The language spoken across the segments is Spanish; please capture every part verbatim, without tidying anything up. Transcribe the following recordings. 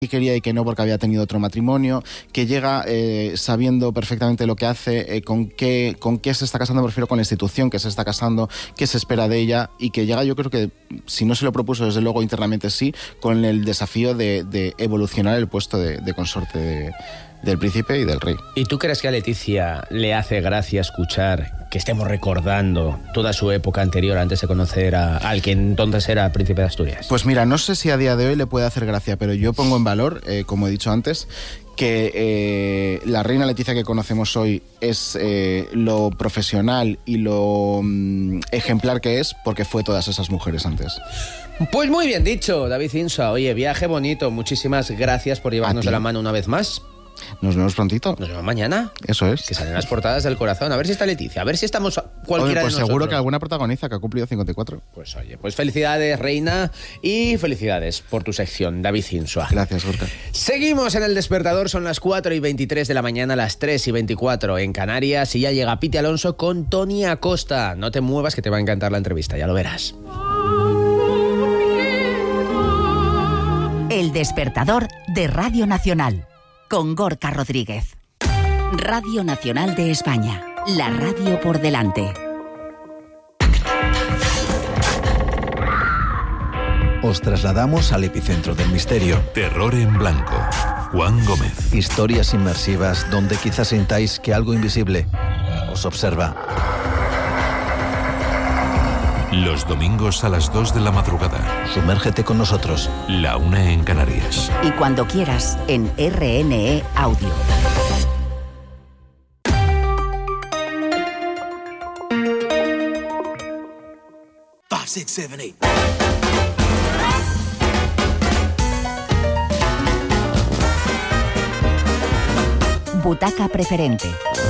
y quería y que no porque había tenido otro matrimonio, que llega eh, sabiendo perfectamente lo que hace, eh, con qué con qué se está casando, me refiero con la institución que se está casando, qué se espera de ella, y que llega, yo creo que si no se lo propuso desde luego internamente sí, con el desafío de, de evolucionar el puesto de, de consorte de, del príncipe y del rey. ¿Y tú crees que a Leticia le hace gracia escuchar que estemos recordando toda su época anterior antes de conocer a, al que entonces era príncipe de Asturias? Pues mira, no sé si a día de hoy le puede hacer gracia, pero yo pongo en valor, eh, como he dicho antes, que eh, la reina Leticia que conocemos hoy es eh, lo profesional y lo mm, ejemplar que es, porque fue todas esas mujeres antes. Pues muy bien dicho, David Insua. Oye, viaje bonito. Muchísimas gracias por llevarnos de la mano una vez más. Nos vemos prontito. Nos vemos mañana. Eso es. Que salen las portadas del corazón. A ver si está Leticia. A ver si estamos cualquiera oye, pues de nosotros. Seguro que alguna protagoniza, que ha cumplido cincuenta y cuatro. Pues oye, pues felicidades, reina. Y felicidades por tu sección, David Insua. Gracias, Gorka. Seguimos en El Despertador. Son las cuatro y veintitrés de la mañana, las tres y veinticuatro en Canarias. Y ya llega Piti Alonso con Tony Acosta. No te muevas, que te va a encantar la entrevista. Ya lo verás. El Despertador de Radio Nacional, con Gorka Rodríguez. Radio Nacional de España, la radio por delante. Os trasladamos al epicentro del misterio. Terror en blanco. Juan Gómez. Historias inmersivas donde quizás sintáis que algo invisible os observa. Los domingos a las dos de la madrugada. Sumérgete con nosotros. La una en Canarias. Y cuando quieras, en R N E Audio. Five, six, seven, eight. Butaca preferente.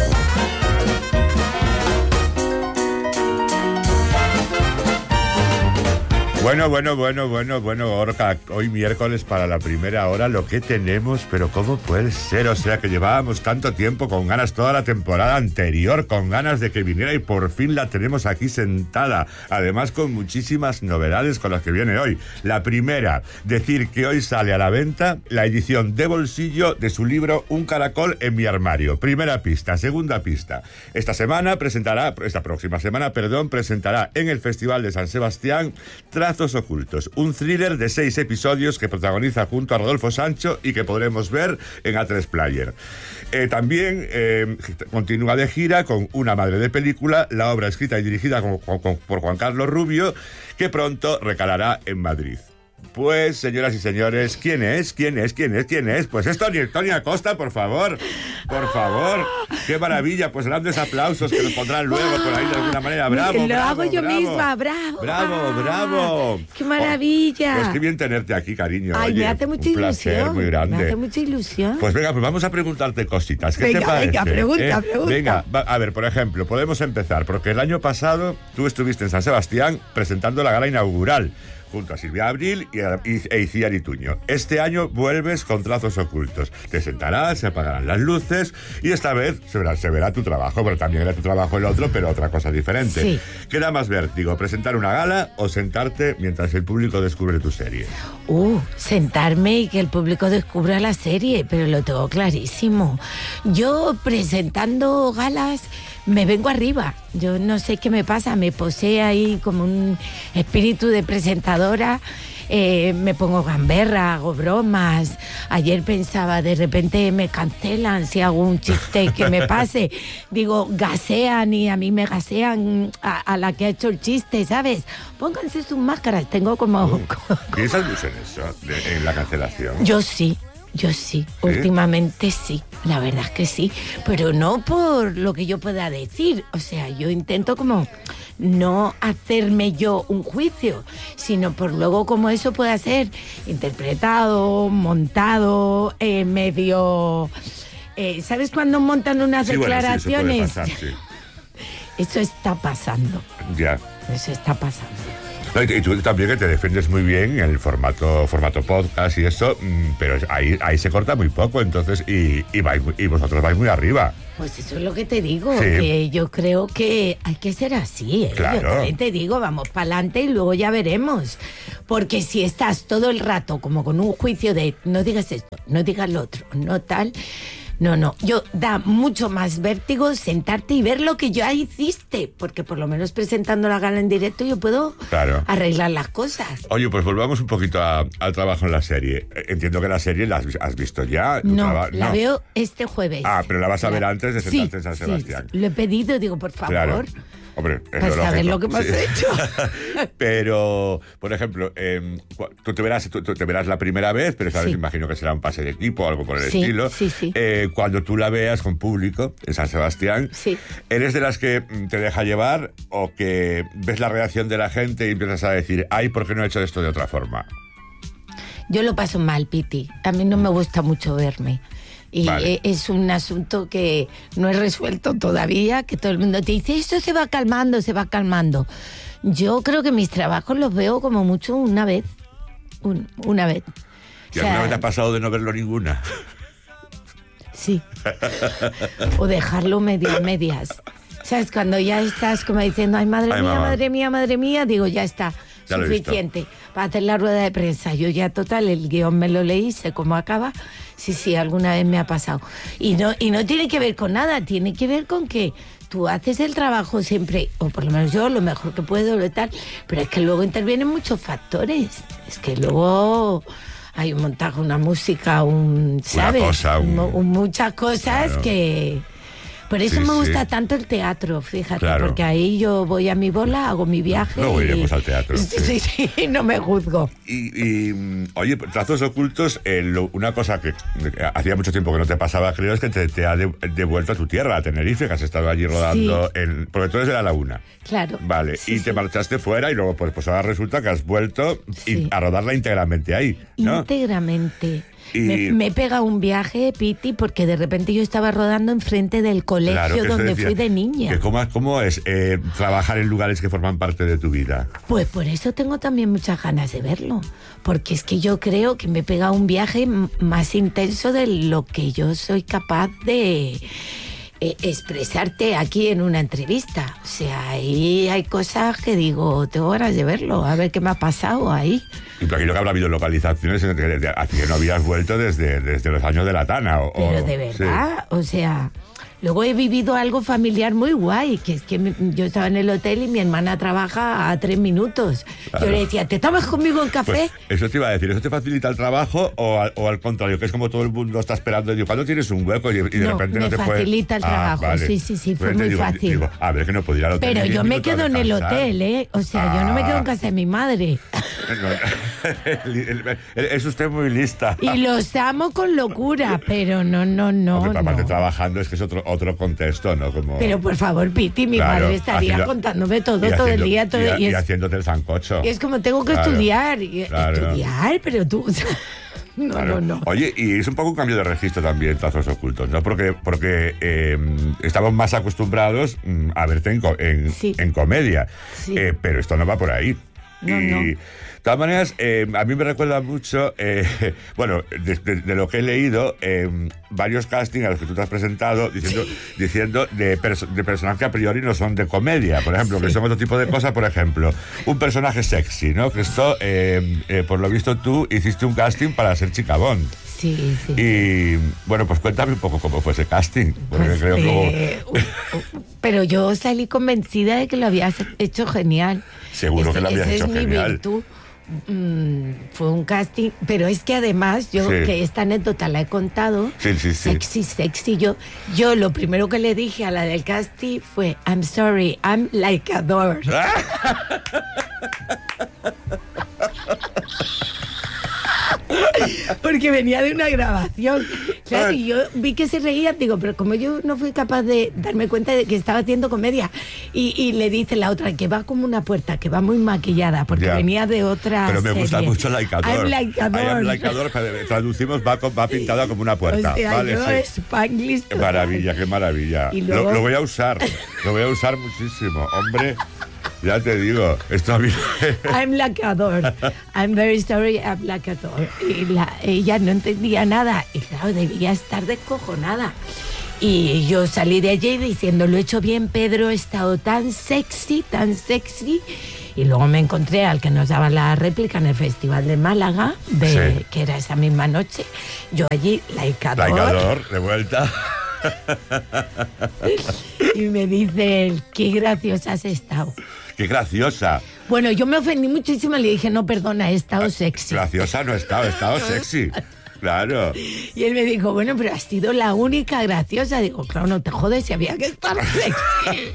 Bueno, bueno, bueno, bueno, bueno, Gorka, hoy miércoles para la primera hora lo que tenemos, pero ¿cómo puede ser? O sea, que llevábamos tanto tiempo con ganas toda la temporada anterior, con ganas de que viniera y por fin la tenemos aquí sentada. Además, con muchísimas novedades con las que viene hoy. La primera, decir que hoy sale a la venta la edición de bolsillo de su libro Un caracol en mi armario. Primera pista. Segunda pista. Esta semana presentará, esta próxima semana, perdón, presentará en el Festival de San Sebastián Trazos Ocultos, un thriller de seis episodios que protagoniza junto a Rodolfo Sancho y que podremos ver en A tres Player. Eh, también eh, continúa de gira con Una madre de película, la obra escrita y dirigida con, con, por Juan Carlos Rubio, que pronto recalará en Madrid. Pues, señoras y señores, ¿quién es? ¿Quién es? ¿Quién es? ¿Quién es? Pues es Tony, Tony Acosta, por favor. Por favor. ¡Qué maravilla! Pues grandes aplausos que nos pondrán luego por ahí de alguna manera. ¡Bravo, Lo bravo, hago yo bravo! misma, bravo. ¡Bravo, Ah, bravo! ¡Qué maravilla! Oh, pues qué bien tenerte aquí, cariño. Ay, Oye, me hace mucha un placer ilusión. muy grande. Me hace mucha ilusión. Pues venga, pues vamos a preguntarte cositas. ¿Qué Venga, te parece? venga, pregunta, ¿Eh? pregunta. Venga, va, a ver, por ejemplo, podemos empezar, porque el año pasado tú estuviste en San Sebastián presentando la gala inaugural, junto a Silvia Abril y a, y, e Iciar Ituño. Este año vuelves con Trazos Ocultos. Te sentarás, se apagarán las luces y esta vez se verá, se verá tu trabajo, pero también era tu trabajo el otro, pero otra cosa diferente. Sí. ¿Qué da más vértigo, presentar una gala o sentarte mientras el público descubre tu serie? Uh, sentarme y que el público descubra la serie, pero lo tengo clarísimo. Yo presentando galas me vengo arriba. Yo no sé qué me pasa, me posee ahí como un espíritu de presentadora. Eh, me pongo gamberra, hago bromas. Ayer pensaba, de repente me cancelan si hago un chiste que me pase. Digo, gasean y a mí me gasean a, a la que ha hecho el chiste, ¿sabes? Pónganse sus máscaras, tengo como... Uh, ¿Piensas mucho en eso, de, en la cancelación? Yo sí. Yo sí, ¿Sí? últimamente sí, la verdad es que sí, pero no por lo que yo pueda decir, o sea, yo intento como no hacerme yo un juicio, sino por luego como eso pueda ser interpretado, montado, eh, medio... Eh, ¿Sabes cuando montan unas sí, declaraciones? Bueno, sí, eso puede pasar, sí. Eso está pasando. Ya. Eso está pasando. No, y tú también, que te defiendes muy bien en el formato formato podcast y eso, pero ahí ahí se corta muy poco, entonces, y, y, vais, y vosotros vais muy arriba. Pues eso es lo que te digo, sí. Que yo creo que hay que ser así, ¿eh? Claro. Yo también te digo, vamos para adelante y luego ya veremos. Porque si estás todo el rato como con un juicio de no digas esto, no digas lo otro, no tal... No, no, yo da mucho más vértigo sentarte y ver lo que ya hiciste, porque por lo menos presentando la gala en directo yo puedo claro. arreglar las cosas. Oye, pues volvamos un poquito a, al trabajo en la serie. Entiendo que la serie la has, has visto ya. No, traba... la no. veo este jueves. Ah, pero la vas a ver la... antes de sentarte sí, en San Sebastián. Sí, lo he pedido, digo, por favor. Claro. Hombre, es para lo saber lógico. lo que me has sí. hecho. Pero, por ejemplo, eh, tú, te verás, tú, tú te verás la primera vez, pero sabes, sí. imagino que será un pase de equipo o algo por el sí, estilo. Sí, sí. Eh, cuando tú la veas con público en San Sebastián, sí. ¿eres de las que te deja llevar o que ves la reacción de la gente y empiezas a decir, ay, ¿por qué no he hecho esto de otra forma? Yo lo paso mal, Piti. A mí no me gusta mucho verme. Y vale. es un asunto que no he resuelto todavía, que todo el mundo te dice, esto se va calmando, se va calmando. Yo creo que mis trabajos los veo como mucho una vez, un, una vez. ¿Y o sea, alguna vez te ha pasado de no verlo ninguna? Sí. O dejarlo medio a medias. ¿Sabes? Cuando ya estás como diciendo, ay, madre ay, mía, mamá. madre mía, madre mía, digo, ya está. Ya suficiente para hacer la rueda de prensa. Yo ya total, el guión me lo leí, sé cómo acaba. Sí, sí, alguna vez me ha pasado. Y no, y no tiene que ver con nada, tiene que ver con que tú haces el trabajo siempre, o por lo menos yo, lo mejor que puedo, lo tal, pero es que luego intervienen muchos factores. Es que luego hay un montaje, una música, un, ¿sabes? Una cosa, un... un, muchas cosas claro. que... Por eso sí, me gusta sí. tanto el teatro, fíjate, claro. porque ahí yo voy a mi bola, hago mi viaje. Luego y... iremos al teatro. Sí, sí, sí, no me juzgo. Y, y oye, Trazos Ocultos, eh, lo, una cosa que eh, hacía mucho tiempo que no te pasaba, creo, es que te, te ha de, devuelto a tu tierra, a Tenerife, que has estado allí rodando, sí. en, porque tú eres de La Laguna. Claro. Vale, sí, y sí. te marchaste fuera y luego pues, pues ahora resulta que has vuelto sí. y, a rodarla íntegramente ahí, ¿no? Íntegramente. Y... Me, me pega un viaje, Piti, porque de repente yo estaba rodando enfrente del colegio claro, donde decía, fui de niña. Que cómo, ¿Cómo es eh, trabajar en lugares que forman parte de tu vida? Pues por eso tengo también muchas ganas de verlo. Porque es que yo creo que me pega un viaje más intenso de lo que yo soy capaz de... Eh, expresarte aquí en una entrevista. O sea, ahí hay cosas que digo, tengo ganas de verlo, a ver qué me ha pasado ahí. Y imagino que habrá habido localizaciones en que, así que no habías vuelto desde, desde los años de la Tana. O, Pero de verdad, sí. o sea... Luego he vivido algo familiar muy guay, que es que me, yo estaba en el hotel y mi hermana trabaja a tres minutos. Claro. Yo le decía, ¿te tomas conmigo un café? Pues eso te iba a decir, ¿eso te facilita el trabajo o al, o al contrario? Que es como todo el mundo está esperando, digo, ¿cuándo tienes un hueco? Y, y de no, repente no me te facilita puedes... el trabajo, ah, vale. sí, sí, sí, fue pues muy digo, fácil. Digo, a ver, que no podía ir al hotel. Pero yo me quedo en el hotel, ¿eh? O sea, ah. yo no me quedo en casa de mi madre. Es usted muy lista. Y los amo con locura, pero no, no, no. Hombre, aparte no. trabajando es que es otro, otro contexto, ¿no? Como... Pero por favor, Piti, mi claro, madre estaría haciendo, contándome todo, haciendo, todo el día. Todo, y, y, es, y haciéndote el sancocho. Y es como tengo que claro, estudiar. Y, claro. Estudiar, pero tú... No, claro. no, no. Oye, y es un poco un cambio de registro también, Trazos Ocultos, ¿no? Porque, porque eh, estamos más acostumbrados a verte en, en, sí. en comedia. Sí. Eh, pero esto no va por ahí. No, y, no. De todas maneras, eh, a mí me recuerda mucho, eh, bueno, de, de, de lo que he leído, eh, varios castings a los que tú te has presentado diciendo, sí. diciendo de, perso de personajes que a priori no son de comedia, por ejemplo, sí. que son otro tipo de cosas, por ejemplo, un personaje sexy, ¿no? Que esto, eh, eh, por lo visto tú hiciste un casting para ser Chica Bond. Sí, sí. Y bueno, pues cuéntame un poco cómo fue ese casting. Porque pues, creo eh, que... Pero yo salí convencida de que lo habías hecho genial. Seguro ese, que lo habías hecho es genial. Mi virtud. Mm, fue un casting, pero es que además yo, sí. que esta anécdota la he contado, sí, sí, sí. sexy, sexy, yo, yo lo primero que le dije a la del casting fue, I'm sorry, I'm like a door. Porque venía de una grabación. Claro, y yo vi que se reía, digo, pero como yo no fui capaz de darme cuenta de que estaba haciendo comedia, y, y le dice la otra que va como una puerta, que va muy maquillada, porque ya. venía de otra Pero me serie. Gusta mucho Like a Door. I'm like a door. I'm like a door, traducimos, va, va pintada como una puerta. O sea, vale, yo sí. Spanglish. Qué maravilla, qué maravilla. Y luego... lo, lo voy a usar, lo voy a usar muchísimo. Hombre... Ya te digo, esto a mí... I'm like a door. I'm very sorry, I'm like a door. Y la, ella no entendía nada. Y claro, debía estar descojonada. Y yo salí de allí diciendo, lo he hecho bien, Pedro, he estado tan sexy, tan sexy. Y luego me encontré al que nos daba la réplica en el Festival de Málaga, de, Sí. que era esa misma noche. Yo allí, laicador. Laicador, de vuelta. Y me dice él, qué graciosa has estado. Qué graciosa. Bueno, yo me ofendí muchísimo y le dije, no, perdona, he estado sexy. Graciosa no he estado, he estado sexy. Claro. Y él me dijo, bueno, pero has sido la única graciosa. Digo, claro, no te jodes, si había que estar sexy.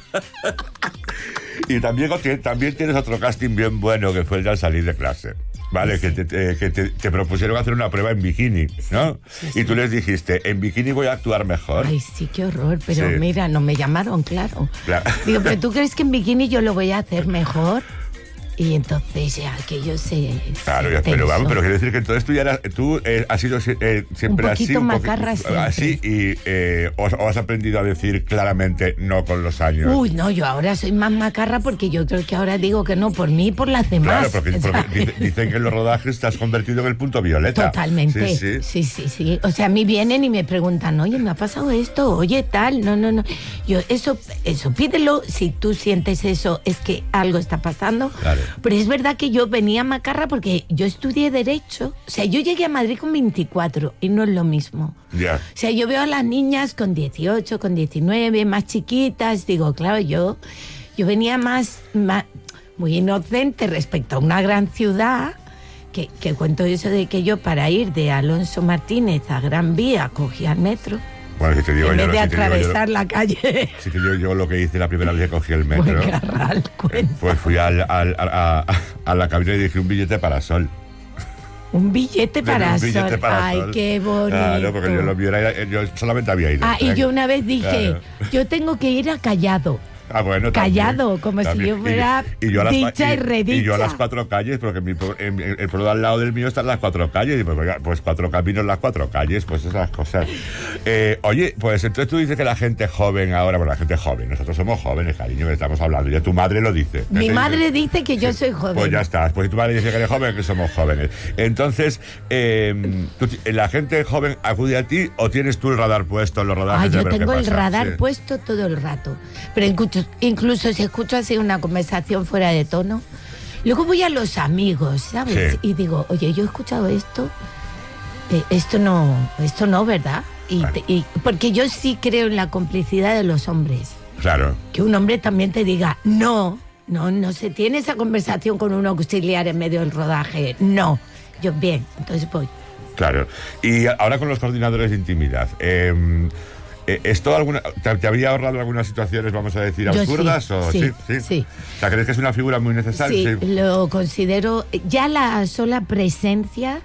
Y también, también tienes otro casting bien bueno, que fue el de al salir de clase. Vale, que, te, te, que te, te propusieron hacer una prueba en bikini, ¿no? Sí, sí. Y tú les dijiste, en bikini voy a actuar mejor. Ay, sí, qué horror, pero Sí. mira, no me llamaron, claro. Claro. Digo, pero ¿tú crees que en bikini yo lo voy a hacer mejor? Y entonces ya aquello se... Claro, se ya, pero tensó. vamos, pero quiere decir que entonces tú ya eras, tú eh, has sido eh, siempre Un así, poquito un poqui- macarra siempre. así y eh, o, o has aprendido a decir claramente no con los años. Uy, no, yo ahora soy más macarra porque yo creo que ahora digo que no por mí y por las demás. Claro, porque, porque ¿sabes? dice- dicen que en los rodajes te has convertido en el punto violeta. Totalmente. Sí, sí. sí, sí, sí. O sea, a mí vienen y me preguntan, oye, me ha pasado esto, oye, tal, no, no, no. Yo, eso, eso, pídelo, si tú sientes eso, es que algo está pasando. Claro. Pero es verdad que yo venía macarra porque yo estudié Derecho. O sea, yo llegué a Madrid con veinticuatro y no es lo mismo. Ya. O sea, yo veo a las niñas con dieciocho, con diecinueve, más chiquitas. Digo, claro, yo, yo venía más, más, muy inocente respecto a una gran ciudad. Que, que cuento eso de que yo para ir de Alonso Martínez a Gran Vía cogía el metro. Bueno, si te digo En yo, vez de si te digo yo- atravesar la calle. si te digo yo lo que hice la primera vez que cogí el metro, Buen Garral, cuenta. pues fui al, al- a, a- a la cabina y dije un billete para sol. Un billete para Un billete sol. para Ay, sol. qué bonito. Claro, porque yo lo viera, yo solamente había ido. Ah, y yo una vez dije, Claro. yo tengo que ir a Callado. Ah, bueno, Callado, también, como si también. yo fuera dicha y redicha. Y yo a las cuatro calles, porque mi, pueblo- en- en- el pueblo de al lado del mío están las cuatro calles. Y pues, oiga, pues cuatro caminos, las cuatro calles, pues esas cosas. Eh, oye, pues entonces tú dices que la gente joven ahora, bueno, la gente joven, nosotros somos jóvenes, cariño, que estamos hablando. Ya tu madre lo dice. Mi ¿Te madre dice? dice que yo soy joven. Pues ya está, pues tu madre dice que eres joven, que somos jóvenes. Entonces, eh, tú- ¿la gente joven acude a ti o tienes tú el radar puesto en los rodajes? Ay, de yo ver qué tengo el pasa? radar Sí. puesto todo el rato. Pero incluso, incluso si escucho así una conversación fuera de tono, luego voy a los amigos, ¿sabes? Sí. Y digo, oye, yo he escuchado esto, eh, esto no, esto no, ¿verdad? Y, Vale. te- y- porque yo sí creo en la complicidad de los hombres. Claro. Que un hombre también te diga, no, no, no se tiene esa conversación con un auxiliar en medio del rodaje, no. Yo, bien, entonces voy. Claro. Y ahora con los coordinadores de intimidad. Eh, eh, ¿Esto alguna, te, te habría ahorrado algunas situaciones, vamos a decir, Yo absurdas? sí, o, sí, sí, sí. O sea, ¿crees que es una figura muy necesaria? Sí, lo considero. Ya la sola presencia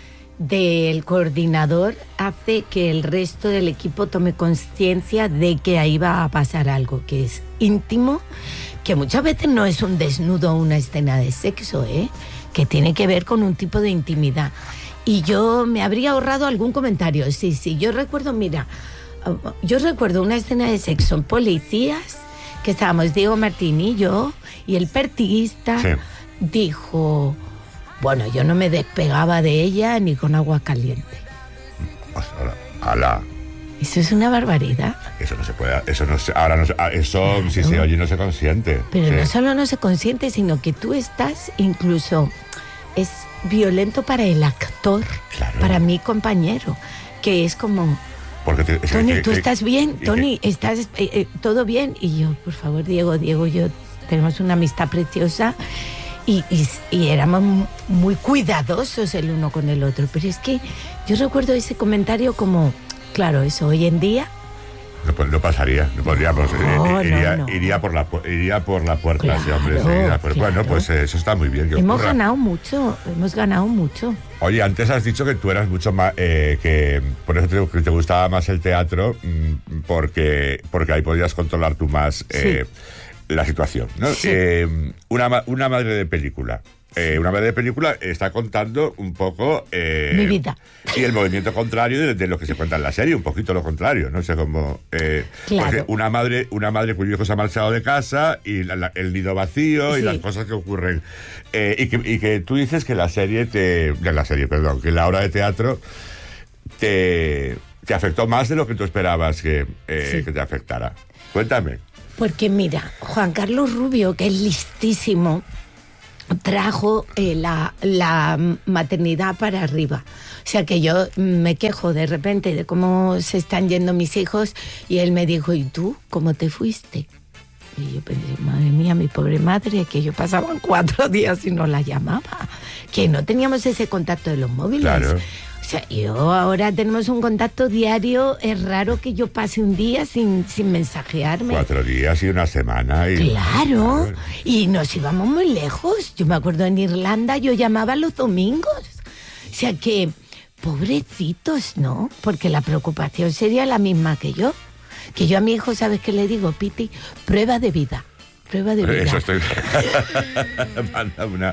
del coordinador hace que el resto del equipo tome conciencia de que ahí va a pasar algo que es íntimo, que muchas veces no es un desnudo o una escena de sexo, ¿eh? Que tiene que ver con un tipo de intimidad. Y yo me habría ahorrado algún comentario. Sí, sí, yo recuerdo, mira, yo recuerdo una escena de sexo en Policías, que estábamos Diego Martín y yo, y el pertiguista Sí. dijo, bueno, yo no me despegaba de ella ni con agua caliente. Pues, ala, ala. Eso es una barbaridad. Eso no se puede. Eso no se, ahora no se, ah, eso si se oye no se consiente. Pero Sí. no solo no se consiente, sino que tú estás incluso, es violento para el actor, Claro. para mi compañero, que es como, Porque te- es que- Tony, que- ¿tú que- estás bien? y Tony, ¿estás eh, eh, todo bien? Y yo, por favor, Diego, Diego, yo tenemos una amistad preciosa y, y, y éramos muy cuidadosos el uno con el otro. Pero es que yo recuerdo ese comentario como, claro, eso hoy en día, No, pues no pasaría, no podríamos. eh, No, eh, iría, no, no. iría por la pu- iría por la puerta Claro, ese hombre. enseguida. Pues claro. bueno, pues eh, eso está muy bien. Que hemos ocurra. ganado mucho, hemos ganado mucho. Oye, antes has dicho que tú eras mucho más, eh, que por eso te, que te gustaba más el teatro, mm, porque, porque ahí podías controlar tú más eh, la situación, ¿no? Sí. Eh, una, ma- una madre de película. Eh, una madre de película está contando un poco... eh, Mi vida. Y el movimiento contrario de, de lo que se cuenta en la serie, un poquito lo contrario, no sé cómo... Eh, Claro. Porque una madre, una madre cuyo hijo se ha marchado de casa y la- la- el nido vacío y Sí. las cosas que ocurren. Eh, y, que, y que tú dices que la serie te... La serie, perdón, que la obra de teatro te... te afectó más de lo que tú esperabas que, eh, Sí. que te afectara. Cuéntame. Porque mira, Juan Carlos Rubio, que es listísimo, trajo eh, la, la maternidad para arriba. O sea que yo me quejo de repente de cómo se están yendo mis hijos y él me dijo, ¿y tú cómo te fuiste? Y yo pensé, madre mía, mi pobre madre, que yo pasaba cuatro días y no la llamaba, que no teníamos ese contacto de los móviles. Claro. O sea, yo ahora tenemos un contacto diario, es raro que yo pase un día sin, sin mensajearme. Cuatro días y una semana. Y, Claro, y nos íbamos muy lejos. Yo me acuerdo en Irlanda, yo llamaba los domingos. O sea que, pobrecitos, ¿no? Porque la preocupación sería la misma que yo. Que yo a mi hijo, ¿sabes qué le digo, Piti? Prueba de vida. Prueba de vida. Eso estoy... Manda una...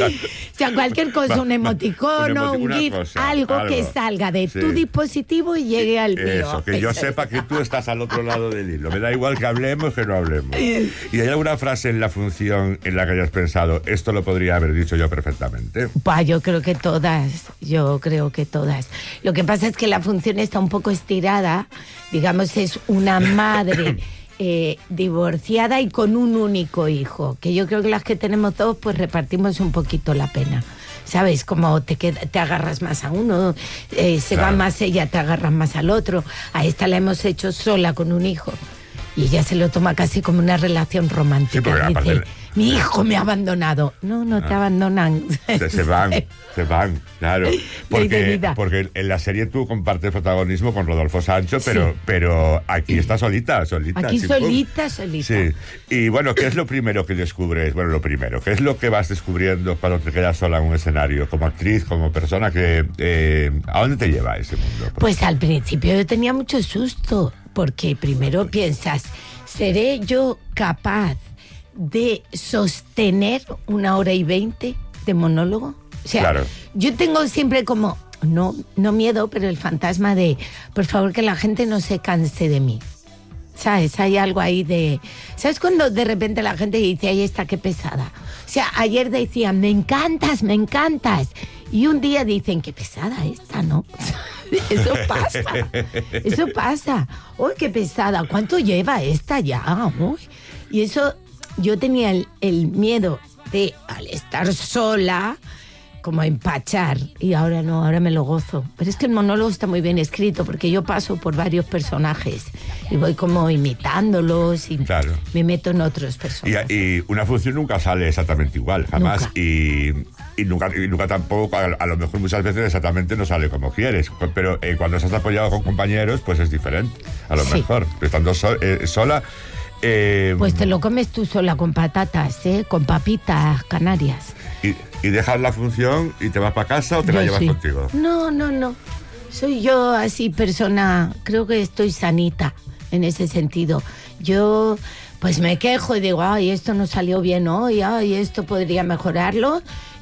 O sea, cualquier cosa, un emoticono, Un un, emoti- una GIF, cosa, algo, algo. que salga de Sí. tu dispositivo y llegue al mío. Eso, que yo Eso sepa es. que tú estás al otro lado del hilo. Me da igual que hablemos que no hablemos. ¿Y hay alguna frase en la función en la que hayas pensado, esto lo podría haber dicho yo perfectamente? Bah, yo creo que todas, yo creo que todas. Lo que pasa es que la función está un poco estirada, digamos, es una madre eh, divorciada y con un único hijo, que yo creo que las que tenemos dos, pues repartimos un poquito la pena. ¿Sabes? Como te, queda, te agarras más a uno, eh, se Claro. va más ella, te agarras más al otro. A esta la hemos hecho sola con un hijo. Y ella se lo toma casi como una relación romántica. Sí, porque Dice, aparte- mi hijo me ha abandonado. No, no te abandonan. Se, se van, se van, claro. de Porque, vida. porque en la serie tú compartes protagonismo con Rodolfo Sancho, pero, Sí. pero aquí está solita, solita. Aquí sin solita, pum. solita. Sí. Y bueno, ¿qué es lo primero que descubres? Bueno, lo primero, ¿qué es lo que vas descubriendo cuando te quedas sola en un escenario? Como actriz, como persona que... eh, ¿a dónde te lleva ese mundo? Pues al principio yo tenía mucho susto, porque primero piensas, ¿seré yo capaz de sostener una hora y veinte de monólogo? O sea, Claro. yo tengo siempre como, no, no miedo, pero el fantasma de, por favor, que la gente no se canse de mí. ¿Sabes? Hay algo ahí de... ¿Sabes cuando de repente la gente dice, ahí está, qué pesada? O sea, ayer decían, me encantas, me encantas. Y un día dicen, qué pesada esta, ¿no? Eso pasa. Eso pasa. Uy, qué pesada. ¿Cuánto lleva esta ya? Uy. Y eso, yo tenía el, el miedo de, al estar sola, como empachar, y ahora no, ahora me lo gozo. Pero es que el monólogo está muy bien escrito, porque yo paso por varios personajes y voy como imitándolos y Claro. me meto en otros Y, personajes. y una función nunca sale exactamente igual, jamás. Nunca. Y, y nunca y nunca tampoco, a, a lo mejor muchas veces exactamente no sale como quieres. Pero eh, cuando estás apoyado con compañeros, pues es diferente. A lo Sí. mejor. Estando so- eh, sola. eh, Pues te lo comes tú sola con patatas, ¿eh? Con papitas canarias. y, y dejas la función y te vas para casa o te la Yo llevas sí. contigo. No, no, no. Soy yo así persona, creo que estoy sanita en ese sentido. Yo pues me quejo y digo, ay, esto no salió bien hoy, ay, esto podría mejorarlo.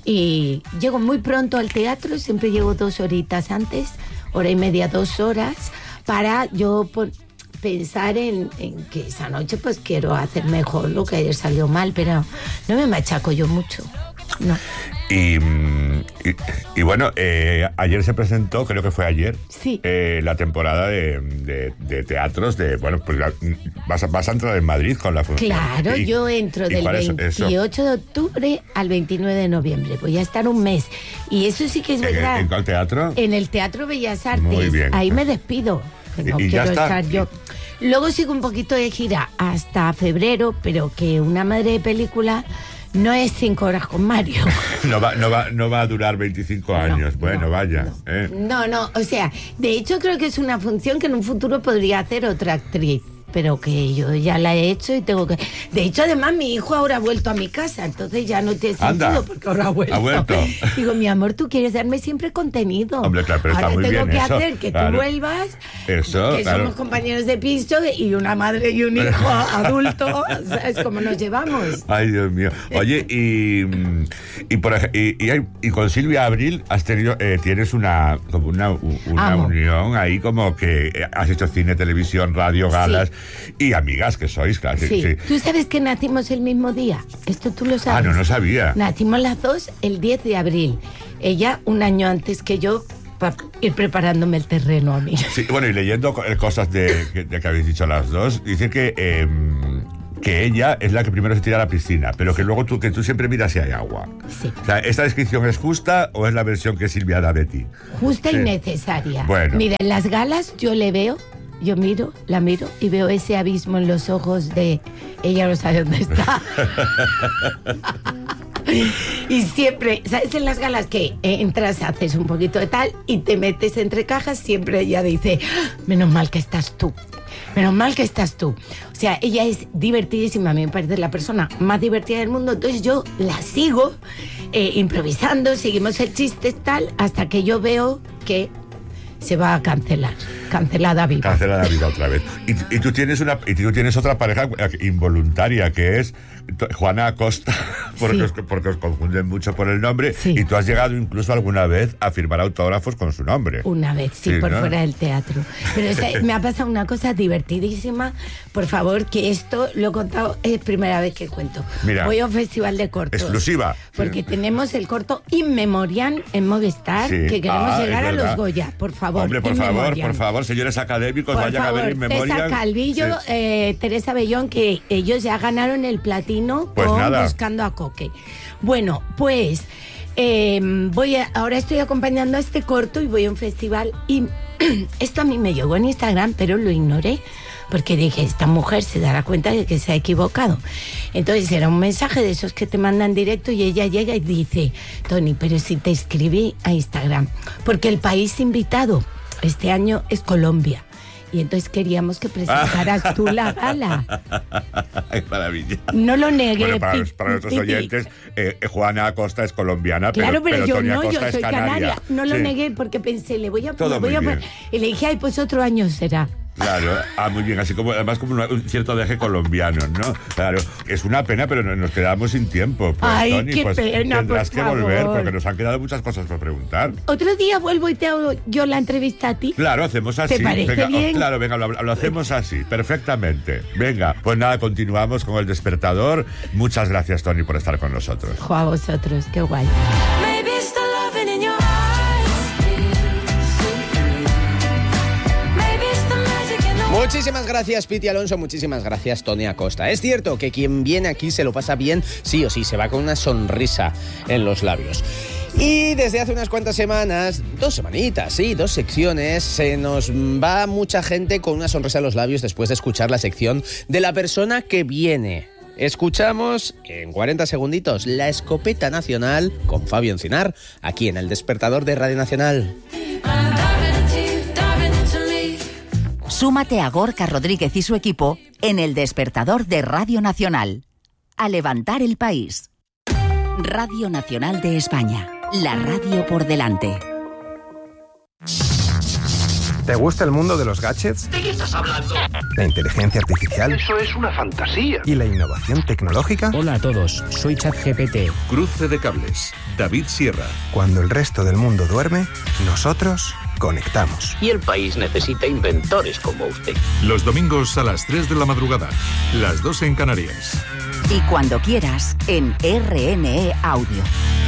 Y llego muy pronto al teatro, siempre llego dos horitas antes, hora y media, dos horas, para yo pon- pensar en, en que esa noche pues quiero hacer mejor lo que ayer salió mal, pero no me machaco yo mucho, no. Y, mm, y, y bueno, eh, ayer se presentó, creo que fue ayer, Sí. eh, la temporada de, de- de teatros de, bueno, pues la- vas, a, vas a entrar en Madrid con la función. Claro, Y- yo entro ¿y del cuál es eso? veintiocho de octubre al veintinueve de noviembre. Voy a estar un mes. Y eso sí que es ¿En, verdad. en cuál teatro? En el Teatro Bellas Artes. Muy bien. Ahí me despido. Que no Y- y ya quiero está. estar yo. Luego sigo un poquito de gira hasta febrero, pero que una madre de película no es cinco horas con Mario. No va, no, va, no va a durar veinticinco años. No, bueno, no, vaya. No. ¿eh? no, no, o sea, de hecho creo que es una función que en un futuro podría hacer otra actriz, pero que yo ya la he hecho y tengo que... De hecho, además, mi hijo ahora ha vuelto a mi casa, entonces ya no tiene sentido Anda. porque ahora ha vuelto. Ha vuelto. Digo, mi amor, tú quieres darme siempre contenido. Hombre, claro, pero está ahora muy tengo bien que eso, hacer que claro. tú vuelvas, Eso, que claro. somos compañeros de piso y una madre y un hijo adulto, ¿sabes cómo nos llevamos? Ay, Dios mío. Oye, y, mm, y, por, ej- y, y, hay- y con Silvia Abril has tenido, eh, tienes una, como una, u- una Amo. unión ahí como que eh, has hecho cine, televisión, radio, galas y amigas que sois, claro. sí, Sí. sí. ¿Tú sabes que nacimos el mismo día? Esto tú lo sabes. Ah, no, no sabía. Nacimos las dos el diez de abril. Ella un año antes que yo, para ir preparándome el terreno a mí. Sí, bueno, y leyendo cosas de, de que habéis dicho las dos, dice que... Eh, que ella es la que primero se tira a la piscina, pero que luego tú, que tú siempre miras si hay agua. Sí. O sea, ¿esta descripción es justa o es la versión que Silvia da de ti? Justa Sí. y necesaria. Bueno. Mira, en las galas yo le veo, yo miro, la miro y veo ese abismo en los ojos de... Ella no sabe dónde está. Y siempre, ¿sabes? En las galas que entras, haces un poquito de tal y te metes entre cajas, siempre ella dice, menos mal que estás tú. Menos mal que estás tú. O sea, ella es divertidísima, a mí me parece la persona más divertida del mundo, entonces yo la sigo eh, improvisando, seguimos el chiste tal, hasta que yo veo que se va a cancelar. Cancelada viva. Cancelada viva otra vez. Y, y tú tienes una y tú tienes otra pareja involuntaria que es Juana Acosta, porque, Sí. os, porque os confunden mucho por el nombre, Sí. y tú has llegado incluso alguna vez a firmar autógrafos con su nombre. Una vez, sí, Sí, por ¿no? fuera del teatro. Pero o sea, me ha pasado una cosa divertidísima. Por favor, que esto lo he contado, es primera vez que cuento. Mira, voy a un festival de cortos. exclusiva. Porque Sí. tenemos el corto In Memoriam en Movistar, Sí. que queremos Ah, llegar es a los verdad. Goya. Por favor, Hombre, por In favor, Memoriam. por favor, señores académicos, Por vayan favor, a ver In Memoriam. César Calvillo, Sí. eh, Teresa Bellón, que ellos ya ganaron el platino Pues con nada. Buscando a Coque. Bueno, pues eh, voy a, ahora estoy acompañando a este corto y voy a un festival y esto a mí me llegó en Instagram, pero lo ignoré porque dije, esta mujer se dará cuenta de que se ha equivocado. Entonces era un mensaje de esos que te mandan directo y ella llega y dice, Toni, pero si te escribí a Instagram, porque el país invitado este año es Colombia. Y entonces queríamos que presentaras tú la gala. Ay, maravilla. No lo negué. Bueno, para, Pi- los- para nuestros Pipi. oyentes, eh, Juana Acosta es colombiana, pero, Claro, pero, yo Toni no, Acosta yo es soy canaria. canaria. No lo Sí. negué porque pensé, le voy a Todo le voy muy a bien. poner. Y le dije, ay, pues otro año será. Claro, ah, muy bien, así como además como una- un cierto deje colombiano, ¿no? Claro, es una pena, pero no- nos quedamos sin tiempo. Pues, Ay, Toni, qué pues pena, tendrás por que volver favor. porque nos han quedado muchas cosas por preguntar. Otro día vuelvo y te hago yo la entrevista a ti. Claro, hacemos así. ¿Te parece venga, oh, bien? claro, venga, lo, lo hacemos así, perfectamente. Venga, pues nada, continuamos con el despertador. Muchas gracias, Toni, por estar con nosotros. Jo, a vosotros, qué guay. Maybe it's the loving in your eyes. Maybe it's the magic in the Muchísimas gracias, Piti Alonso. Muchísimas gracias, Toni Acosta. Es cierto que quien viene aquí se lo pasa bien, sí o sí, se va con una sonrisa en los labios. Y desde hace unas cuantas semanas, dos semanitas, sí, dos secciones, se nos va mucha gente con una sonrisa en los labios después de escuchar la sección de la persona que viene. Escuchamos en cuarenta segunditos la escopeta nacional con Fabio Encinar, aquí en El Despertador de Radio Nacional. diving into you, diving into me. Súmate a Gorka Rodríguez y su equipo en El Despertador de Radio Nacional. A levantar el país. Radio Nacional de España. La radio por delante. ¿Te gusta el mundo de los gadgets? ¿De qué estás hablando? ¿La inteligencia artificial? Eso es una fantasía. ¿Y la innovación tecnológica? Hola a todos, soy ChatGPT. Cruce de cables. David Sierra. Cuando el resto del mundo duerme, nosotros conectamos. Y el país necesita inventores como usted. Los domingos a las tres de la madrugada. Las dos en Canarias. Y cuando quieras, en R N E Audio.